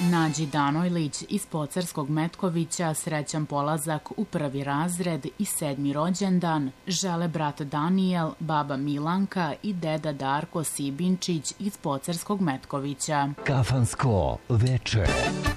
Nađi Danojlić iz Pocarskog Metkovića srećan polazak u 1. razred i 7. rođendan žele brat Danijel, baba Milanka i deda Darko Sibinčić iz Pocarskog Metkovića. Kafansko veče.